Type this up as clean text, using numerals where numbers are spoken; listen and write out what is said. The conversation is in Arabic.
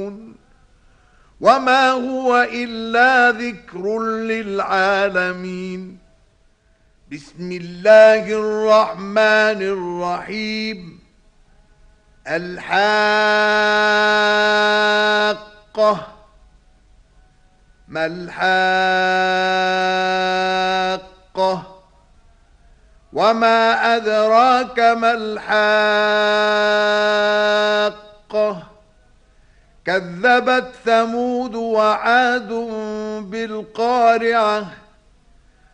وما هو إلا ذكر للعالمين. بسم الله الرحمن الرحيم. الحاقة. ما الحاقة؟ وما أدراك ما الحاقة؟ كذبت ثمود وعاد بالقارعة